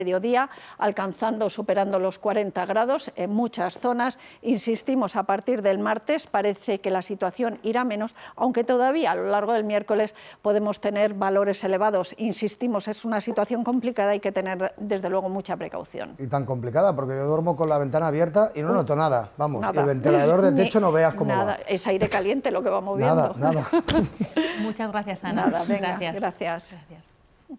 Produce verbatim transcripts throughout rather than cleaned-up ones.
mediodía, alcanzando, superando los cuarenta grados en muchas zonas. Insistimos, a partir del martes parece que la situación irá menos, aunque todavía a lo largo del miércoles podemos tener valores elevados. Insistimos, es una situación complicada, hay que tener desde luego mucha precaución. Y tan complicada, porque yo duermo con la ventana abierta y no noto nada. Vamos, nada. El ventilador de techo no veas cómo nada. va. Es aire caliente lo que va moviendo. Nada, nada. Muchas gracias, Ana. Nada, venga, gracias. gracias. gracias.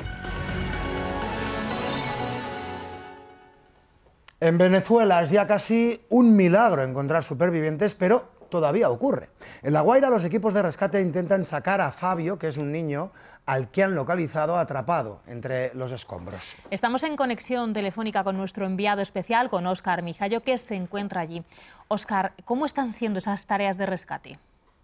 En Venezuela es ya casi un milagro encontrar supervivientes, pero todavía ocurre. En La Guaira los equipos de rescate intentan sacar a Fabio, que es un niño al que han localizado atrapado entre los escombros. Estamos en conexión telefónica con nuestro enviado especial, con Óscar Mijallo, que se encuentra allí. Óscar, ¿cómo están siendo esas tareas de rescate?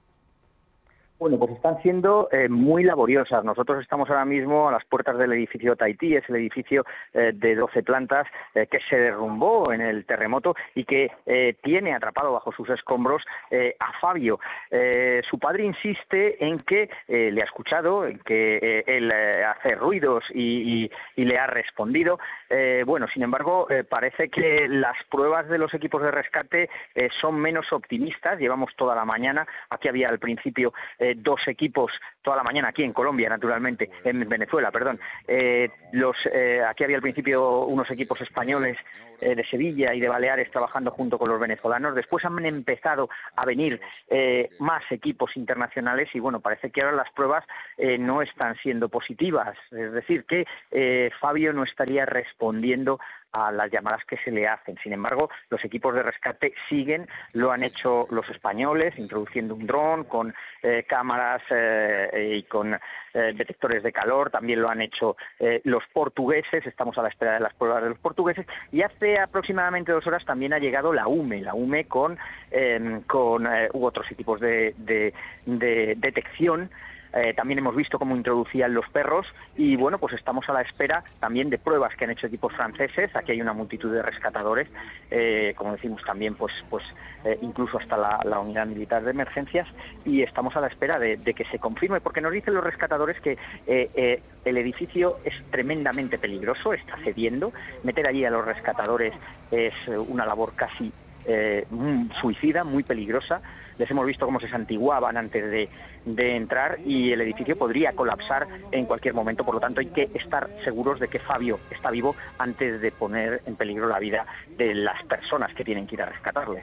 Bueno, pues están siendo eh, muy laboriosas. Nosotros estamos ahora mismo a las puertas del edificio Tahití, es el edificio eh, de doce plantas eh, que se derrumbó en el terremoto y que eh, tiene atrapado bajo sus escombros eh, a Fabio. Eh, su padre insiste en que eh, le ha escuchado, en que eh, él eh, hace ruidos y, y, y le ha respondido. Eh, bueno, sin embargo, eh, parece que las pruebas de los equipos de rescate eh, son menos optimistas. Llevamos toda la mañana, aquí había al principio eh, dos equipos toda la mañana aquí en Colombia, naturalmente, en Venezuela, perdón. Eh, los eh, aquí había al principio unos equipos españoles eh, de Sevilla y de Baleares trabajando junto con los venezolanos. Después han empezado a venir eh, más equipos internacionales y bueno, parece que ahora las pruebas eh, no están siendo positivas. Es decir, que eh, Fabio no estaría respondiendo a las llamadas que se le hacen. Sin embargo, los equipos de rescate siguen, lo han hecho los españoles, introduciendo un dron con eh, cámaras eh, y con eh, detectores de calor, también lo han hecho eh, los portugueses, estamos a la espera de las pruebas de los portugueses, y hace aproximadamente dos horas también ha llegado la U M E, la U M E con, eh, con eh, u otros equipos de, de, de detección. Eh, también hemos visto cómo introducían los perros y bueno, pues estamos a la espera también de pruebas que han hecho equipos franceses. Aquí hay una multitud de rescatadores, eh, como decimos también, pues, pues eh, incluso hasta la, la unidad militar de emergencias, y estamos a la espera de, de que se confirme, porque nos dicen los rescatadores que eh, eh, el edificio es tremendamente peligroso, está cediendo. Meter allí a los rescatadores es una labor casi eh, suicida, muy peligrosa. Les hemos visto cómo se santiguaban antes de, de entrar y el edificio podría colapsar en cualquier momento. Por lo tanto, hay que estar seguros de que Fabio está vivo antes de poner en peligro la vida de las personas que tienen que ir a rescatarle.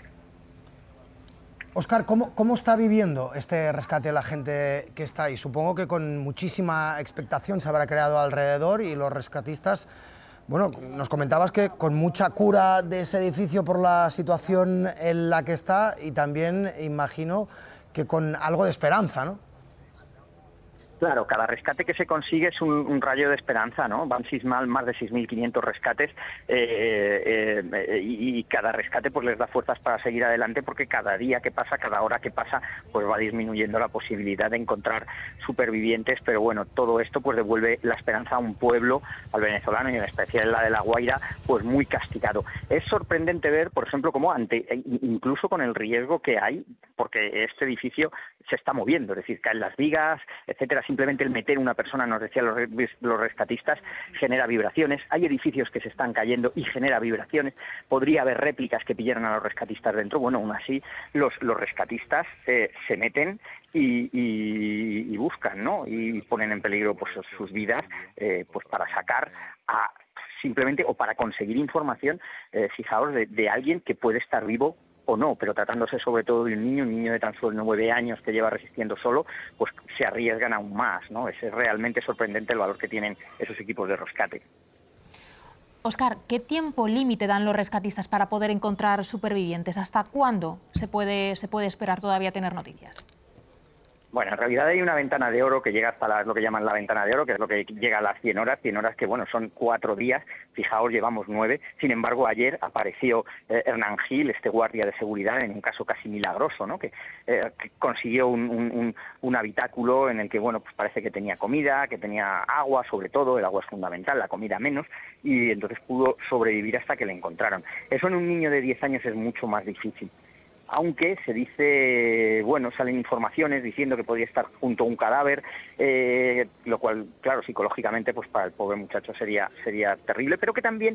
Óscar, ¿cómo, ¿cómo está viviendo este rescate la gente que está ahí? Supongo que con muchísima expectación se habrá creado alrededor y los rescatistas... Bueno, nos comentabas que con mucha cura de ese edificio por la situación en la que está y también imagino que con algo de esperanza, ¿no? Claro, cada rescate que se consigue es un, un rayo de esperanza, ¿no? Van sismal, más de seis mil quinientos rescates eh, eh, y, y cada rescate pues les da fuerzas para seguir adelante, porque cada día que pasa, cada hora que pasa, pues va disminuyendo la posibilidad de encontrar supervivientes. Pero bueno, todo esto pues devuelve la esperanza a un pueblo, al venezolano y en especial la de La Guaira, pues muy castigado. Es sorprendente ver, por ejemplo, cómo ante, incluso con el riesgo que hay, porque este edificio se está moviendo, es decir, caen las vigas, etcétera. Simplemente el meter una persona, nos decían los, los rescatistas, genera vibraciones. Hay edificios que se están cayendo y genera vibraciones. Podría haber réplicas que pillaran a los rescatistas dentro. Bueno, aún así, los, los rescatistas eh, se meten y, y, y buscan, ¿no? Y ponen en peligro pues sus vidas eh, pues para sacar a simplemente o para conseguir información, eh, fijaos, de, de alguien que puede estar vivo o no, pero tratándose sobre todo de un niño, un niño de tan solo nueve años que lleva resistiendo solo, pues se arriesgan aún más, ¿no? Es realmente sorprendente el valor que tienen esos equipos de rescate. Óscar, ¿qué tiempo límite dan los rescatistas para poder encontrar supervivientes? ¿Hasta cuándo se puede, se puede esperar todavía tener noticias? Bueno, en realidad hay una ventana de oro que llega hasta la, lo que llaman la ventana de oro, que es lo que llega a las cien horas, cien horas que, bueno, son cuatro días, fijaos, llevamos nueve. Sin embargo, ayer apareció eh, Hernán Gil, este guardia de seguridad, en un caso casi milagroso, ¿no? Que, eh, que consiguió un, un, un, un habitáculo en el que, bueno, pues parece que tenía comida, que tenía agua, sobre todo, el agua es fundamental, la comida menos, y entonces pudo sobrevivir hasta que le encontraron. Eso en un niño de diez años es mucho más difícil. aunque se dice, bueno, salen informaciones diciendo que podría estar junto a un cadáver, eh, lo cual, claro, psicológicamente, pues para el pobre muchacho sería, sería terrible, pero que también